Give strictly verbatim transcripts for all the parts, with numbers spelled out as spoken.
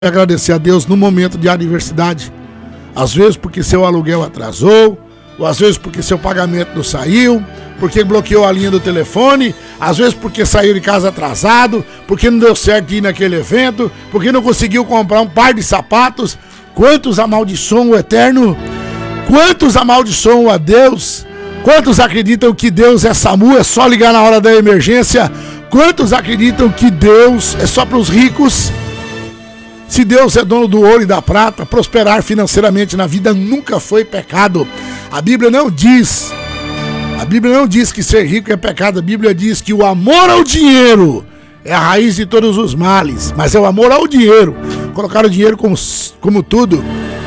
Agradecer a Deus no momento de adversidade, às vezes porque seu aluguel atrasou, ou às vezes porque seu pagamento não saiu, porque bloqueou a linha do telefone, às vezes porque saiu de casa atrasado, porque não deu certo de ir naquele evento, porque não conseguiu comprar um par de sapatos. Quantos amaldiçoam o Eterno? Quantos amaldiçoam a Deus? Quantos acreditam que Deus é SAMU, é só ligar na hora da emergência? Quantos acreditam que Deus é só para os ricos? Se Deus é dono do ouro e da prata, prosperar financeiramente na vida nunca foi pecado. A Bíblia não diz, a Bíblia não diz que ser rico é pecado. A Bíblia diz que o amor ao dinheiro é a raiz de todos os males. Mas é o amor ao dinheiro. Colocar o dinheiro como, como tudo.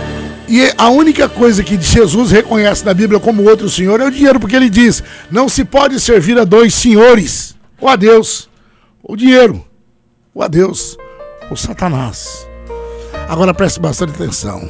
E a única coisa que Jesus reconhece na Bíblia como outro senhor é o dinheiro, porque ele diz, não se pode servir a dois senhores, ou a Deus, ou dinheiro, ou a Deus, ou Satanás. Agora preste bastante atenção.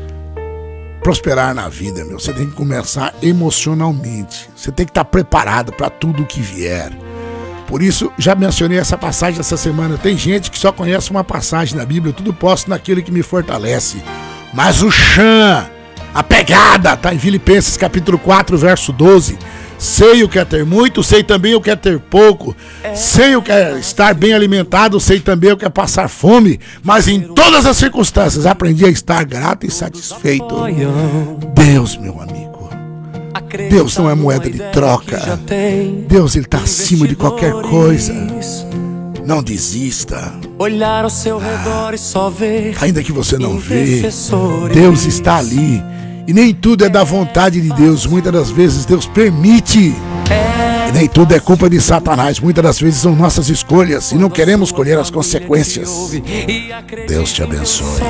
Prosperar na vida, meu, você tem que começar emocionalmente. Você tem que estar preparado para tudo que vier. Por isso, já mencionei essa passagem essa semana. Tem gente que só conhece uma passagem na Bíblia. Tudo posso naquele que me fortalece. Mas o chã, a pegada, está em Filipenses capítulo quatro, verso doze. Sei o que é ter muito, sei também o que é ter pouco. Sei o que é estar bem alimentado, sei também o que é passar fome. Mas em todas as circunstâncias aprendi a estar grato e satisfeito. Deus, meu amigo, Deus não é moeda de troca. Deus, Ele está acima de qualquer coisa. Não desista. Olhar ao seu redor e só ver. Ainda que você não vê, Deus está ali. E nem tudo é da vontade de Deus. Muitas das vezes Deus permite. E nem tudo é culpa de Satanás. Muitas das vezes são nossas escolhas e não queremos colher as consequências. Deus te abençoe.